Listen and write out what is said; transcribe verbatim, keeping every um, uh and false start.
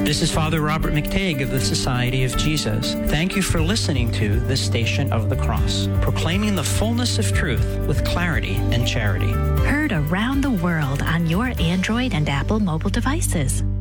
This is Father Robert McTague of the Society of Jesus. Thank you for listening to The Station of the Cross, proclaiming the fullness of truth with clarity and charity. Heard around the world on your Android and Apple mobile devices.